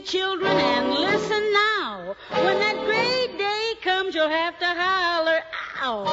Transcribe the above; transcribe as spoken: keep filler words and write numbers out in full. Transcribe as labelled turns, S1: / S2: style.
S1: Children, and listen now. When that great day comes, you'll have to holler, ow.